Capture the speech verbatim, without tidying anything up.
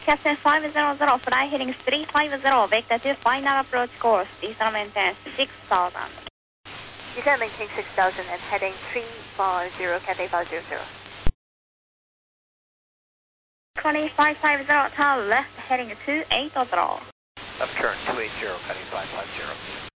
Captain five zero zero, fly heading three five zero, vector to final approach course, descent maintain six thousand. Descent maintain six thousand and heading three five zero, Cathay five zero zero. twenty-five fifty, turn left heading two eight zero. Left turn two eight zero, cutting five five zero.